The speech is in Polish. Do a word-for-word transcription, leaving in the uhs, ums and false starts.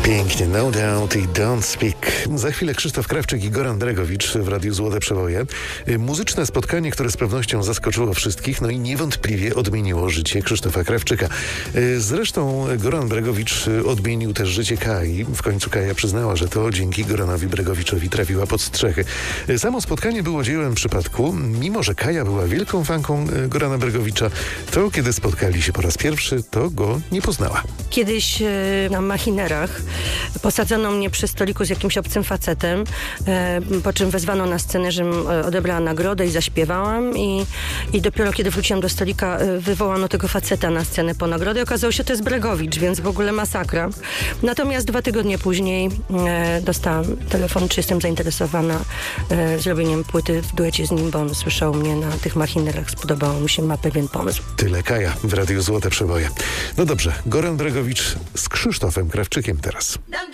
Pięknie, no doubt i don't speak. Za chwilę Krzysztof Krawczyk i Goran Bregowicz w Radiu Złote Przeboje. Muzyczne spotkanie, które z pewnością zaskoczyło wszystkich, no i niewątpliwie odmieniło życie Krzysztofa Krawczyka. Zresztą Goran Bregowicz odmienił też życie Kai. W końcu Kaja przyznała, że to dzięki Goranowi Bregowiczowi trafiła pod strzechy. Samo spotkanie było dziełem przypadku. Mimo że Kaja była wielką fanką Gorana Bregowicza, to kiedy spotkali się po raz pierwszy, to go nie poznała. Kiedyś e, na machinerach posadzono mnie przy stoliku z jakimś obcym facetem, e, po czym wezwano na scenę, żebym odebrała nagrodę i zaśpiewałam i, i dopiero kiedy wróciłam do stolika, e, wywołano tego faceta na scenę po nagrodę i okazało się, że to jest Bregowicz, więc w ogóle masakra. Natomiast dwa tygodnie później e, dostałam telefon, czy jestem zainteresowana e, zrobieniem płyty w duecie z nim, bo on słyszał mnie na tych machinerach, spodobało mu się, ma pewien pomysł. Tyle Kaja w Radiu Złote Przeboje. No dobrze, Goran Bregowicz z Krzysztofem Krawczykiem teraz.